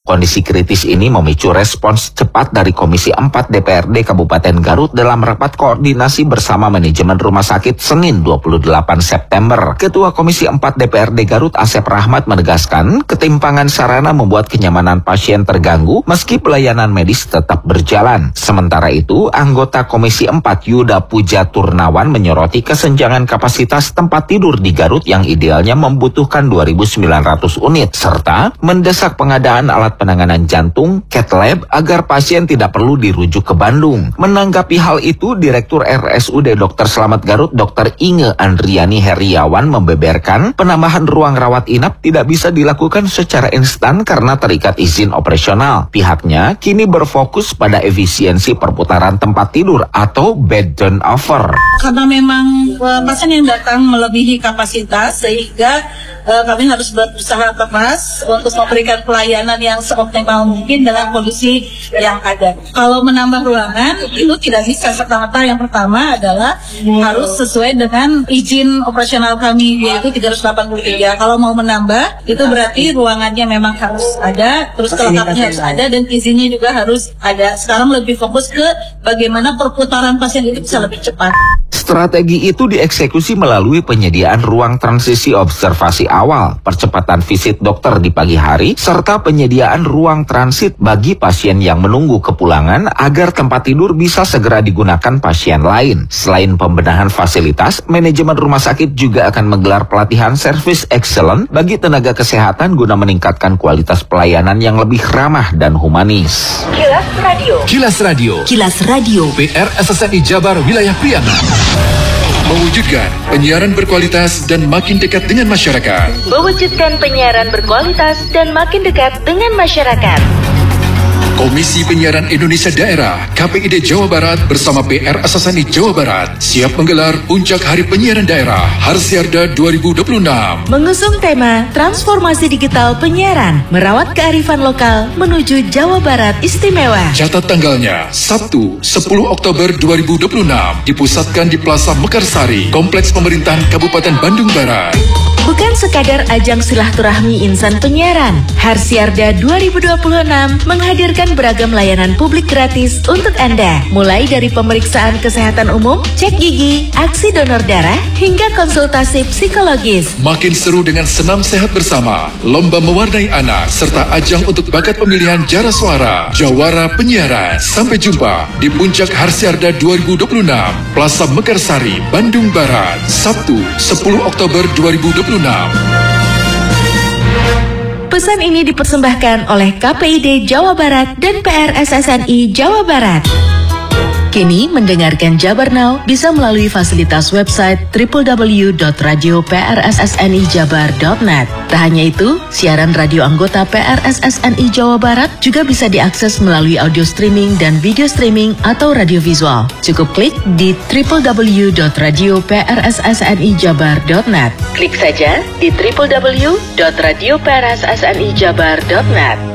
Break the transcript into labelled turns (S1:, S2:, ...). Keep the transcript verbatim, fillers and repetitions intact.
S1: Kondisi kritis ini memicu respons cepat dari Komisi empat D P R D Kabupaten Garut dalam rapat koordinasi bersama manajemen rumah sakit Senin dua puluh delapan September. Ketua Komisi empat D P R D Garut Asep Rahmat menegaskan ketimpangan sarana membuat kenyamanan pasien terganggu meski pelayanan medis tetap berjalan. Sementara itu, anggota Komisi empat Yuda Puja Turnawan menyoroti kesenjangan kapasitas tempat tidur di Garut yang idealnya membutuhkan dua ribu sembilan ratus unit, serta mendesak pengadaan alat penanganan jantung, cath lab, agar pasien tidak perlu dirujuk ke Bandung. Menanggapi hal itu, Direktur R S U D Dokter Slamet Garut, Dokter Inge Andriani Heriawan membeberkan penambahan ruang rawat inap tidak bisa dilakukan secara instan karena terikat izin operasional. Pihaknya kini berfokus pada efisiensi perputaran tempat tidur atau bed turnover.
S2: Karena memang uh, pasien yang datang melebihi kapasitas, sehingga uh, kami harus berusaha keras untuk memberikan pelayanan yang seoptimal mungkin dalam kondisi yang ada. Kalau menambah ruangan itu tidak bisa serta-merta. Yang pertama adalah harus sesuai dengan izin operasional kami, yaitu tiga ratus delapan puluh tiga. Kalau mau menambah itu berarti ruangannya memang harus ada, terus kelengkapannya harus ada, dan izinnya juga harus ada. Sekarang lebih fokus ke bagaimana perputaran pasien itu bisa lebih cepat.
S1: Strategi itu dieksekusi melalui penyediaan ruang transisi observasi awal, percepatan visit dokter di pagi hari, serta penyediaan ruang transit bagi pasien yang menunggu kepulangan agar tempat tidur bisa segera digunakan pasien lain. Selain pembenahan fasilitas, manajemen rumah sakit juga akan menggelar pelatihan service excellent bagi tenaga kesehatan guna meningkatkan kualitas pelayanan yang lebih ramah dan humanis.
S3: Kilas Radio.
S4: Kilas Radio.
S3: Kilas Radio.
S4: P R S S N I Jabar Wilayah Priangan. Mewujudkan penyiaran berkualitas dan makin dekat dengan masyarakat.
S3: Mewujudkan penyiaran berkualitas dan makin dekat dengan masyarakat.
S4: Komisi Penyiaran Indonesia Daerah K P I D Jawa Barat bersama P R S S N I Jawa Barat siap menggelar Puncak Hari Penyiaran Daerah Harsiarda dua ribu dua puluh enam.
S3: Mengusung tema Transformasi Digital Penyiaran, Merawat Kearifan Lokal Menuju Jawa Barat Istimewa.
S4: Catat tanggalnya, Sabtu sepuluh Oktober dua ribu dua puluh enam, dipusatkan di Plaza Mekarsari, Kompleks Pemerintahan Kabupaten Bandung Barat.
S3: Bukan sekadar ajang silaturahmi insan penyiaran, Harsiarda dua ribu dua puluh enam menghadirkan beragam layanan publik gratis untuk Anda, mulai dari pemeriksaan kesehatan umum, cek gigi, aksi donor darah, hingga konsultasi psikologis.
S4: Makin seru dengan senam sehat bersama, lomba mewarnai anak, serta ajang untuk bakat pemilihan jara suara, jawara penyiaran. Sampai jumpa di Puncak Harsiarda dua ribu dua puluh enam, Plaza Mekarsari, Bandung Barat, Sabtu sepuluh Oktober dua ribu dua puluh enam.
S3: Pesan ini dipersembahkan oleh K P I D Jawa Barat dan P R S S N I Jawa Barat. Kini mendengarkan Jabar Now bisa melalui fasilitas website w w w dot radio p r s s n i jabar dot net. Tak hanya itu, siaran radio anggota P R S S N I Jawa Barat juga bisa diakses melalui audio streaming dan video streaming atau radio visual. Cukup klik di w w w dot radio p r s s n i jabar dot net. Klik saja di w w w dot radio p r s s n i jabar dot net.